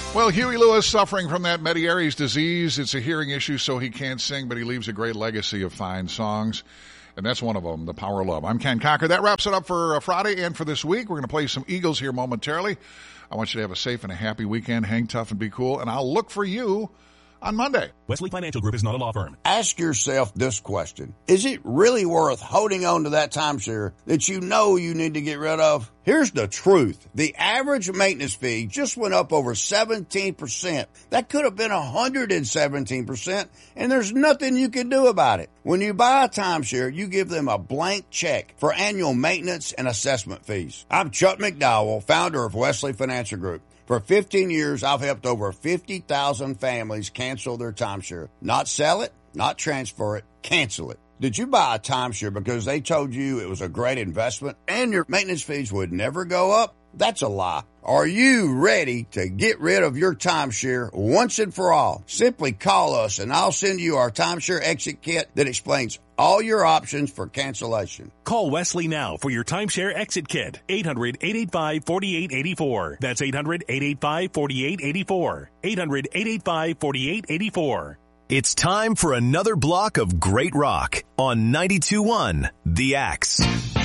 Well, Huey Lewis suffering from that Meniere's disease. It's a hearing issue, so he can't sing, but he leaves a great legacy of fine songs. And that's one of them, The Power of Love. I'm Ken Cocker. That wraps it up for Friday and for this week. We're going to play some Eagles here momentarily. I want you to have a safe and a happy weekend. Hang tough and be cool. And I'll look for you on Monday. Wesley Financial Group is not a law firm. Ask yourself this question. Is it really worth holding on to that timeshare that you know you need to get rid of? Here's the truth. The average maintenance fee just went up over 17%. That could have been 117%, and there's nothing you can do about it. When you buy a timeshare, you give them a blank check for annual maintenance and assessment fees. I'm Chuck McDowell, founder of Wesley Financial Group. For 15 years, I've helped over 50,000 families cancel their timeshare. Not sell it, not transfer it, cancel it. Did you buy a timeshare because they told you it was a great investment and your maintenance fees would never go up? That's a lie. Are you ready to get rid of your timeshare once and for all? Simply call us and I'll send you our timeshare exit kit that explains all your options for cancellation. Call Wesley now for your timeshare exit kit. 800-885-4884. That's 800-885-4884. 800-885-4884. It's time for another block of great rock on 92.1 The Axe.